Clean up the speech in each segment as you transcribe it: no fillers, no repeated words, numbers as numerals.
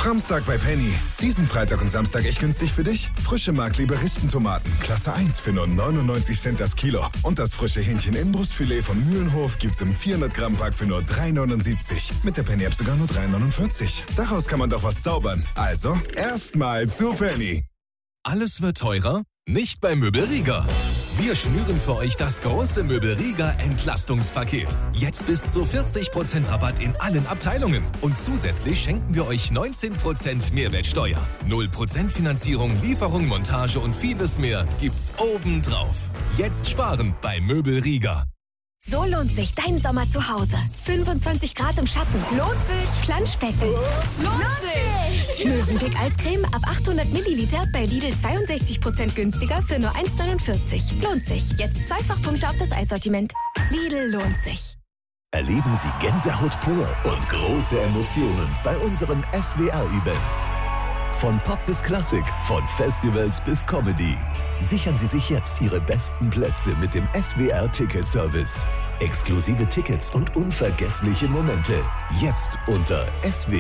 Samstag bei Penny. Diesen Freitag und Samstag echt günstig für dich. Frische Markliebe Rispentomaten, Klasse 1 für nur 99 Cent das Kilo. Und das frische Hähnchen Inbrustfilet von Mühlenhof gibt's im 400 Gramm Pack für nur 3,79. Mit der Penny App sogar nur 3,49. Daraus kann man doch was zaubern. Also, erstmal zu Penny. Alles wird teurer? Nicht bei Möbel Rieger. Wir schnüren für euch das große Möbel Rieger Entlastungspaket. Jetzt bis zu 40% Rabatt in allen Abteilungen. Und zusätzlich schenken wir euch 19% Mehrwertsteuer. 0% Finanzierung, Lieferung, Montage und vieles mehr gibt's obendrauf. Jetzt sparen bei Möbel Rieger. So lohnt sich dein Sommer zu Hause. 25 Grad im Schatten. Lohnt sich. Planschbecken. Lohnt sich. Mövenpick Eiscreme ab 800 Milliliter bei Lidl 62% günstiger für nur 1,49. Lohnt sich. Jetzt Zweifachpunkte auf das Eissortiment. Lidl lohnt sich. Erleben Sie Gänsehaut pur und große Emotionen bei unseren SWR-Events. Von Pop bis Klassik, von Festivals bis Comedy. Sichern Sie sich jetzt Ihre besten Plätze mit dem SWR-Ticket-Service. Exklusive Tickets und unvergessliche Momente. Jetzt unter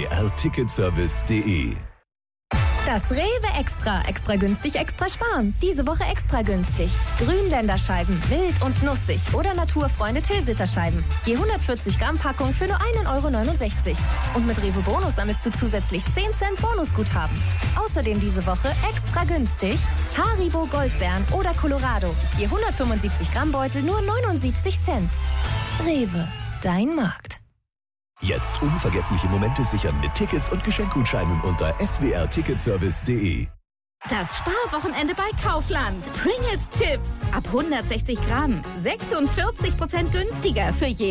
swrticketservice.de. Das Rewe Extra. Extra günstig, extra sparen. Diese Woche extra günstig. Grünländerscheiben, wild und nussig oder Naturfreunde Tilsiterscheiben. Je 140 Gramm Packung für nur 1,69 €. Und mit Rewe Bonus sammelst du zusätzlich 10 Cent Bonusguthaben. Außerdem diese Woche extra günstig Haribo Goldbeeren oder Colorado. Je 175 Gramm Beutel nur 79 Cent. Rewe, dein Markt. Jetzt unvergessliche Momente sichern mit Tickets und Geschenkgutscheinen unter swrticketservice.de. Das Sparwochenende bei Kaufland. Pringles Chips ab 160 Gramm. 46% günstiger für je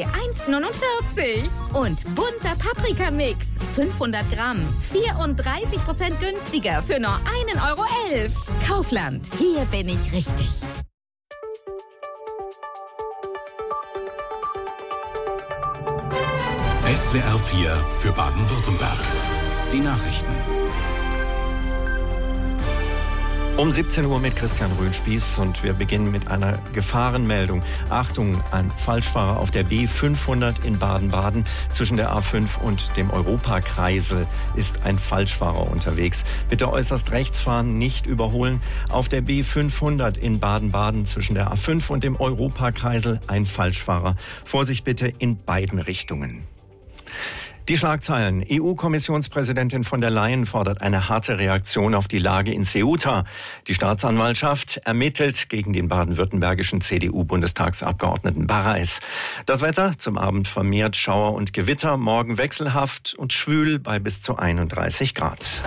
1,49. Und bunter Paprikamix 500 Gramm. 34% günstiger für nur 1,11 €. Kaufland. Hier bin ich richtig. SWR 4 für Baden-Württemberg. Die Nachrichten. Um 17 Uhr mit Christian Röhnspieß und wir beginnen mit einer Gefahrenmeldung. Achtung, ein Falschfahrer auf der B500 in Baden-Baden. Zwischen der A5 und dem Europakreisel ist ein Falschfahrer unterwegs. Bitte äußerst rechts fahren, nicht überholen. Auf der B500 in Baden-Baden zwischen der A5 und dem Europakreisel ein Falschfahrer. Vorsicht bitte in beiden Richtungen. Die Schlagzeilen. EU-Kommissionspräsidentin von der Leyen fordert eine harte Reaktion auf die Lage in Ceuta. Die Staatsanwaltschaft ermittelt gegen den baden-württembergischen CDU-Bundestagsabgeordneten Barreis. Das Wetter zum Abend vermehrt Schauer und Gewitter, morgen wechselhaft und schwül bei bis zu 31 Grad.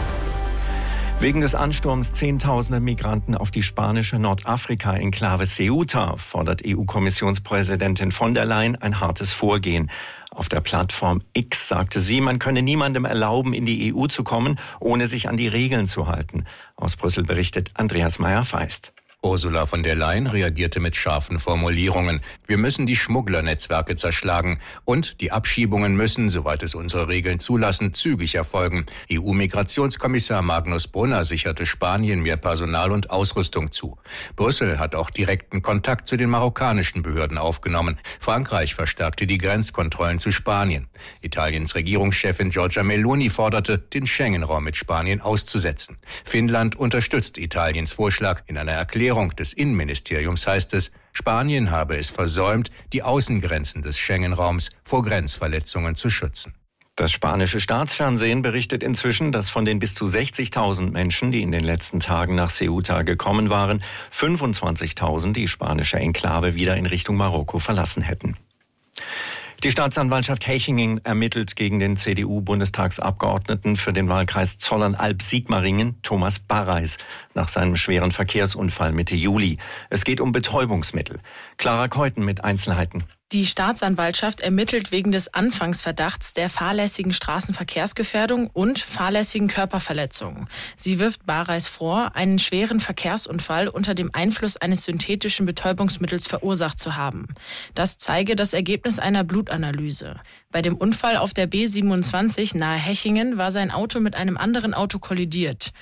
Wegen des Ansturms Zehntausender Migranten auf die spanische Nordafrika-Enklave Ceuta fordert EU-Kommissionspräsidentin von der Leyen ein hartes Vorgehen. Auf der Plattform X sagte sie, man könne niemandem erlauben, in die EU zu kommen, ohne sich an die Regeln zu halten. Aus Brüssel berichtet Andreas Meyer-Feist. Ursula von der Leyen reagierte mit scharfen Formulierungen. Wir müssen die Schmugglernetzwerke zerschlagen und die Abschiebungen müssen, soweit es unsere Regeln zulassen, zügig erfolgen. EU-Migrationskommissar Magnus Brunner sicherte Spanien mehr Personal und Ausrüstung zu. Brüssel hat auch direkten Kontakt zu den marokkanischen Behörden aufgenommen. Frankreich verstärkte die Grenzkontrollen zu Spanien. Italiens Regierungschefin Giorgia Meloni forderte, den Schengen-Raum mit Spanien auszusetzen. Finnland unterstützt Italiens Vorschlag. In einer Erklärung des Innenministeriums heißt es, Spanien habe es versäumt, die Außengrenzen des Schengen-Raums vor Grenzverletzungen zu schützen. Das spanische Staatsfernsehen berichtet inzwischen, dass von den bis zu 60.000 Menschen, die in den letzten Tagen nach Ceuta gekommen waren, 25.000 die spanische Enklave wieder in Richtung Marokko verlassen hätten. Die Staatsanwaltschaft Hechingen ermittelt gegen den CDU-Bundestagsabgeordneten für den Wahlkreis Zollern-Alb-Sigmaringen, Thomas Barreis, nach seinem schweren Verkehrsunfall Mitte Juli. Es geht um Betäubungsmittel. Clara Keuten mit Einzelheiten. Die Staatsanwaltschaft ermittelt wegen des Anfangsverdachts der fahrlässigen Straßenverkehrsgefährdung und fahrlässigen Körperverletzungen. Sie wirft Barreis vor, einen schweren Verkehrsunfall unter dem Einfluss eines synthetischen Betäubungsmittels verursacht zu haben. Das zeige das Ergebnis einer Blutanalyse. Bei dem Unfall auf der B27 nahe Hechingen war sein Auto mit einem anderen Auto kollidiert.